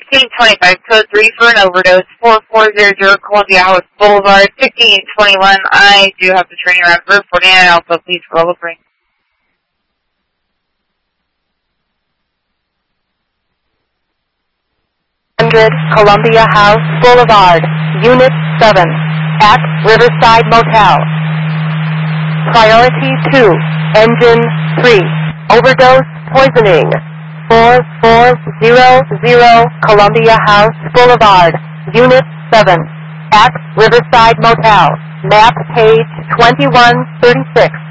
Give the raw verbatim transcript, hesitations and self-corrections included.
fifteen twenty-five, code three for an overdose, four four zero zero Columbia House Boulevard, fifteen twenty-one. I do have the train around for forty-nine Alpha. Please roll a break. one hundred Columbia House Boulevard, Unit seven, at Riverside Motel. Priority two, Engine three, overdose poisoning. four four zero zero Columbia House Boulevard, Unit seven, at Riverside Motel. Map page twenty-one thirty-six.